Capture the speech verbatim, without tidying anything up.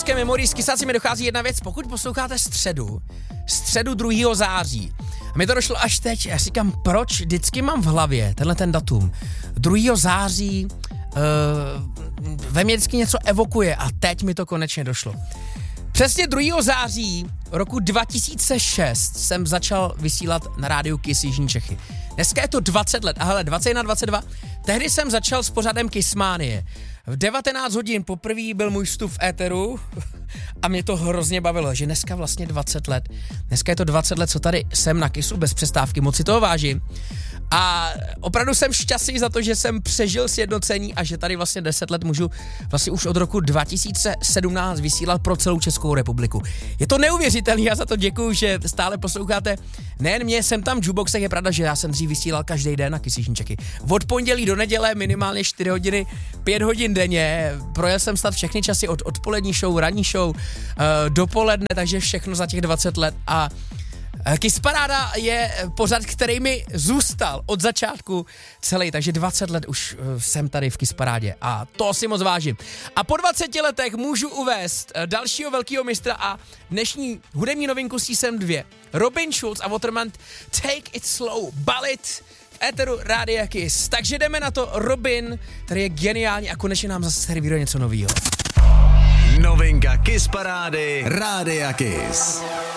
Pražské Memories. Z Kysáci mi dochází jedna věc, pokud posloucháte středu, středu druhého září, a mi to došlo až teď, já si říkám, proč vždycky mám v hlavě tenhle ten datum, druhého září, uh, ve mě vždycky něco evokuje a teď mi to konečně došlo. Přesně druhého září roku dva tisíce šest jsem začal vysílat na rádiu Kiss Jižní Čechy. Dneska je to dvacet let, a hele, dvacet jedna dvacet dva, tehdy jsem začal s pořadem Kissmanie. V devatenáct hodin poprvé byl můj vstup v éteru a mě to hrozně bavilo, že dneska vlastně dvacet let. Dneska je to dvacet let, co tady jsem na Kissu bez přestávky, moc si toho vážím. A opravdu jsem šťastný za to, že jsem přežil sjednocení a že tady vlastně deset let můžu vlastně už od roku dva tisíce sedmnáct vysílat pro celou Českou republiku. Je to neuvěřitelný, já za to děkuju, že stále posloucháte. Nejen mě, jsem tam v jukeboxech, je pravda, že já jsem dřív vysílal každý den na Kiss Jižní Čechy. Od pondělí do neděle minimálně čtyři hodiny, pět hodin denně. Projel jsem snad všechny časy od odpolední show, ranní show, uh, dopoledne, takže všechno za těch dvacet let a Kiss Paráda je pořad, který mi zůstal od začátku celý, takže dvacet let už jsem tady v Kiss Parádě a to si moc vážím. A po dvaceti letech můžu uvést dalšího velkého mistra a dnešní hudební novinku Season dva. Robin Schulz a Waterman, Take It Slow, Balit v éteru Rádia Kiss. Takže jdeme na to, Robin, který je geniální a konečně nám zase servíruje něco novýho. Novinka Kiss Parády Rádia Kiss.